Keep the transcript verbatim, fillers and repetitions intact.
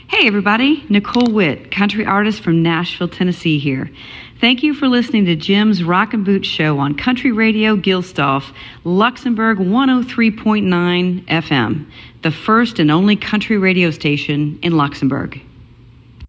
Hey everybody, Nicole Witt, country artist from Nashville, Tennessee here. Thank you for listening to Jim's Rock and Boot Show on Country Radio Gilstolf, Luxembourg one oh three point nine F M, the first and only country radio station in Luxembourg.